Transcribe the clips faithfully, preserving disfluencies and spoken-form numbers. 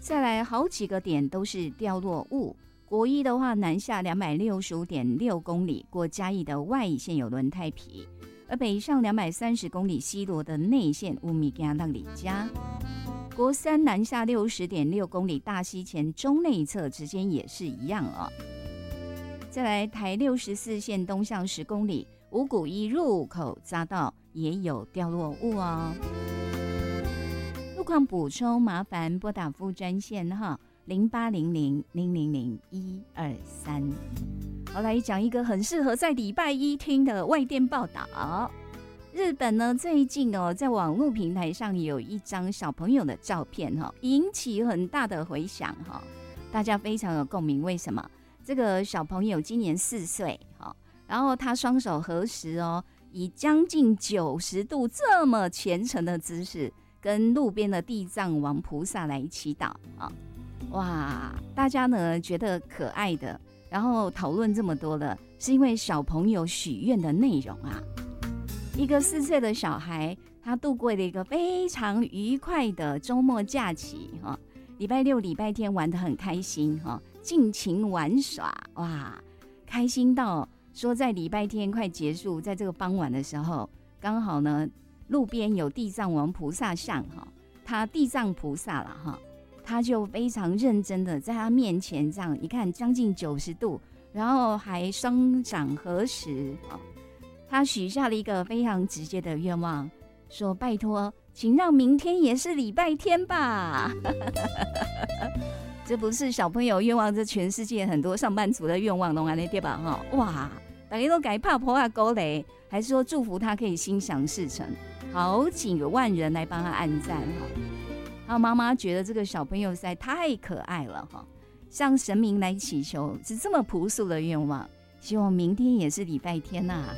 再来好几个点都是掉落物。国一的话，南下两百六十五点六公里，过嘉义的外线有轮胎皮，而北上两百三十公里，西螺的内线乌米加浪里加。国三南下六十点六公里，大溪前中内侧之间也是一样哦。再来台六十四线东向十公里，五股一入口匝道也有掉落物哦。路况补充，麻烦拨打服务专线哈，零八零零零零零一二三。好，来讲一个很适合在礼拜一听的外电报道。日本呢，最近哦，在网络平台上有一张小朋友的照片哈，引起很大的回响哈，大家非常有共鸣。为什么？这个小朋友今年四岁哈，然后他双手合十哦，以将近九十度这么虔诚的姿势，跟路边的地藏王菩萨来祈祷啊！哇，大家呢觉得可爱的，然后讨论这么多了，是因为小朋友许愿的内容啊。一个四岁的小孩，他度过了一个非常愉快的周末假期哈，礼拜六、礼拜天玩得很开心哈，尽情玩耍哇，开心到说在礼拜天快结束，在这个傍晚的时候，刚好呢路边有地藏王菩萨像哈，他地藏菩萨了哈，他就非常认真的在他面前这样，你看将近九十度，然后还双掌合十啊。他许下了一个非常直接的愿望，说拜托请让明天也是礼拜天吧。这不是小朋友愿望，这全世界很多上班族的愿望都安尼对吧？哇，大家都改怕婆啊勾雷，还说祝福他可以心想事成，好几万人来帮他按赞哈。然后妈妈觉得这个小朋友实在太可爱了哈，向神明来祈求是这么朴素的愿望，希望明天也是礼拜天呐、啊。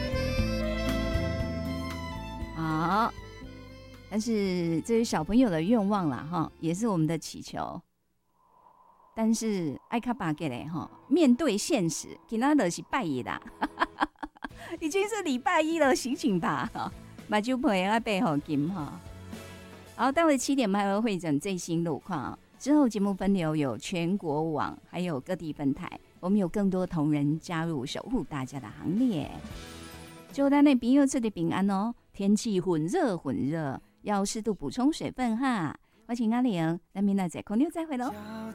好，但是这是小朋友的愿望啦哈，也是我们的祈求。但是爱卡巴给嘞哈，面对现实，今仔就是拜一啦，已经是礼拜一了，醒醒吧哈，买酒朋友要备好金哈。好，待会七点半会会诊最新路况，之后节目分流有全国网，还有各地分台，我们有更多同仁加入守护大家的行列。祝咱的朋友出的平安哦！天气混热混热，要适度补充水分哈。我请阿玲，咱明仔载空中再会喽。